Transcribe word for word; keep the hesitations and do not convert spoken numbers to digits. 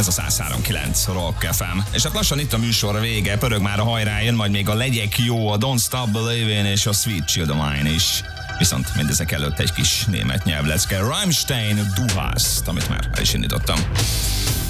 Ez a száz három kilenc Rock ef em. És hát lassan itt a műsor vége, pörög már a hajrá, jön majd még a Legyek jó, a Don't Stop Believin' és a Sweet Child of Mine is. Viszont mindezek előtt egy kis német nyelvlecke, Rammstein, Du hast, amit már el is indítottam.